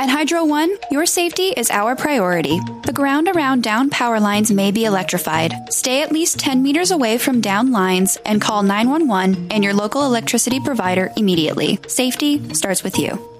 At Hydro One, your safety is our priority. The ground around down power lines may be electrified. Stay at least 10 meters away from down lines and call 911 and your local electricity provider immediately. Safety starts with you.